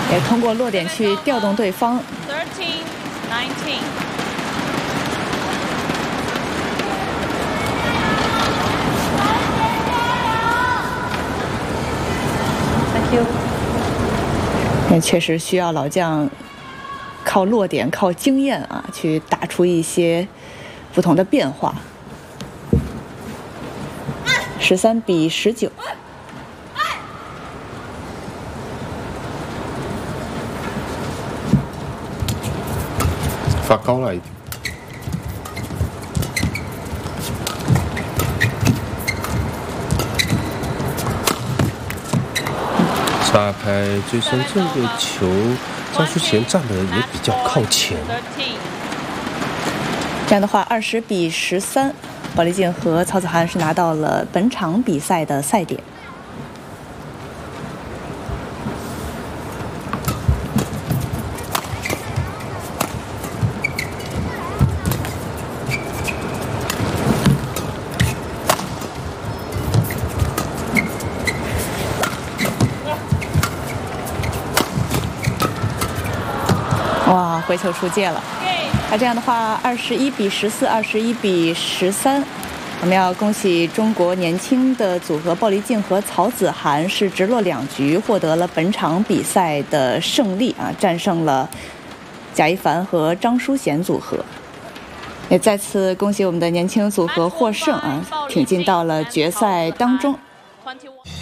也通过落点去调动对方。 13-19。 Thank you。那确实需要老将靠落点、靠经验啊，去打出一些不同的变化。13-19。 发高了一点。沙拍追生这个球，张淑贤站的也比较靠前。 这样的话，20-13，保利静和曹子涵是拿到了本场比赛的赛点。哇，回球出界了。那这样的话，21-14、21-13，我们要恭喜中国年轻的组合鲍丽静和曹子涵是直落2局获得了本场比赛的胜利啊，战胜了贾一凡和张淑贤组合。也再次恭喜我们的年轻组合获胜啊，挺进到了决赛当中。 21